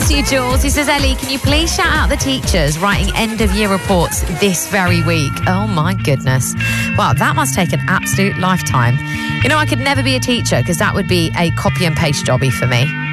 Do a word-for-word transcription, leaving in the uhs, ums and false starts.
to you, Jules. He says, Ellie, can you please shout out the teachers writing end-of-year reports this very week? Oh, my goodness. Well, that must take an absolute lifetime. You know, I could never be a teacher because that would be a copy and paste jobby for me.